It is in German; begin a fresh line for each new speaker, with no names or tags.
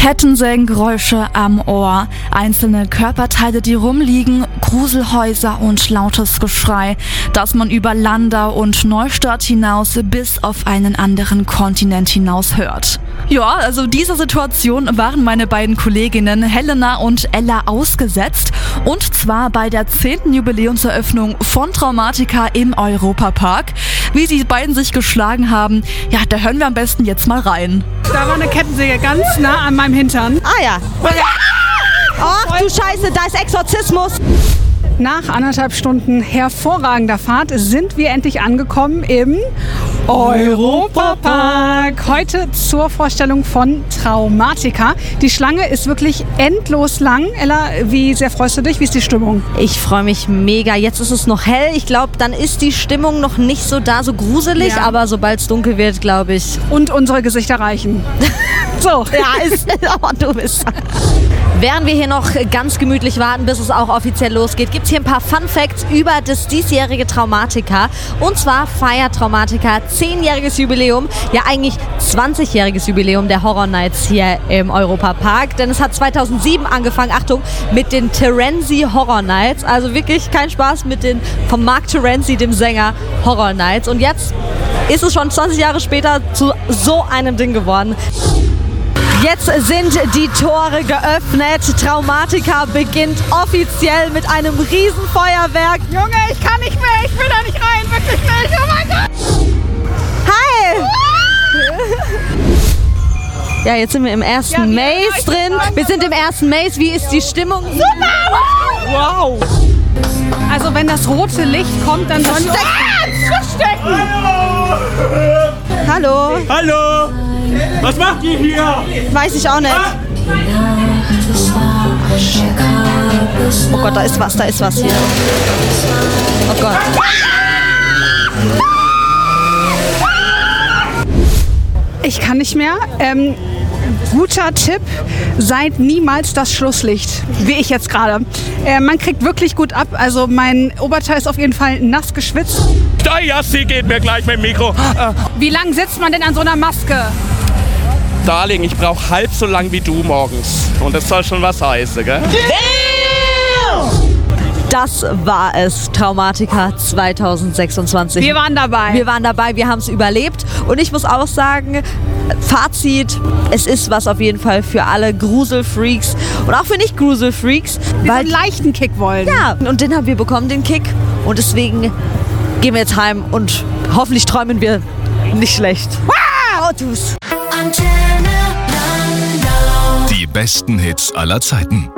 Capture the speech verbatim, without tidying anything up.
Kettensägengeräusche am Ohr, einzelne Körperteile, die rumliegen, Gruselhäuser und lautes Geschrei, das man über Landau und Neustadt hinaus bis auf einen anderen Kontinent hinaus hört. Ja, also dieser Situation waren meine beiden Kolleginnen Helena und Ella ausgesetzt, und zwar bei der zehnten Jubiläumseröffnung von Traumatica im Europapark. Wie die beiden sich geschlagen haben, ja, da hören wir am besten jetzt mal rein.
Da war eine Kettensäge ganz nah an meinem Hintern.
Ah ja. Ach du Scheiße, da ist Exorzismus.
Nach anderthalb Stunden hervorragender Fahrt sind wir endlich angekommen im Europapark. Heute zur Vorstellung von Traumatica. Die Schlange ist wirklich endlos lang. Ella, wie sehr freust du dich? Wie ist die Stimmung?
Ich freue mich mega. Jetzt ist es noch hell. Ich glaube, dann ist die Stimmung noch nicht so da, so gruselig. Ja. Aber sobald es dunkel wird, glaube ich.
Und unsere Gesichter reichen. So.
Ja, ist, oh, du bist... Während wir hier noch ganz gemütlich warten, bis es auch offiziell losgeht, gibt es hier ein paar Fun Facts über das diesjährige Traumatica. Und zwar feiert Traumatica zehnjähriges Jubiläum, ja eigentlich zwanzigjähriges Jubiläum der Horror Nights hier im Europapark. Denn es hat zweitausendsieben angefangen, Achtung, mit den Terenzi Horror Nights. Also wirklich kein Spaß, mit den vom Mark Terenzi, dem Sänger, Horror Nights. Und jetzt ist es schon zwanzig Jahre später zu so einem Ding geworden. Jetzt sind die Tore geöffnet. Traumatica beginnt offiziell mit einem Riesenfeuerwerk.
Junge, ich kann nicht mehr. Ich will da nicht rein. Wirklich nicht. Oh mein Gott.
Hi. Ja, jetzt sind wir im ersten ja, Maze drin. Wir sind im ersten Maze. Wie ist die Stimmung?
Super. Wow. Also wenn das rote Licht kommt, dann sollen wir verstecken.
Hallo.
Hallo. Was macht ihr hier?
Weiß ich auch nicht. Oh Gott, da ist was, da ist was hier. Oh Gott.
Ich kann nicht mehr. Ähm, guter Tipp, seid niemals das Schlusslicht, wie ich jetzt gerade. Äh, man kriegt wirklich gut ab. Also mein Oberteil ist auf jeden Fall nass geschwitzt.
Da, Jassi geht mir gleich mit dem Mikro. Äh.
Wie lange sitzt man denn an so einer Maske?
Darling, ich brauche halb so lang wie du morgens. Und das soll schon was heißen, gell?
Das war es, Traumatica zweitausendsechsundzwanzig.
Wir waren dabei.
Wir waren dabei, wir haben es überlebt. Und ich muss auch sagen, Fazit, es ist was auf jeden Fall für alle Gruselfreaks und auch für Nicht-Gruselfreaks.
Die einen leichten Kick wollen.
Ja, und den haben wir bekommen, den Kick. Und deswegen gehen wir jetzt heim und hoffentlich träumen wir nicht schlecht. Wow, tu's.
Die besten Hits aller Zeiten.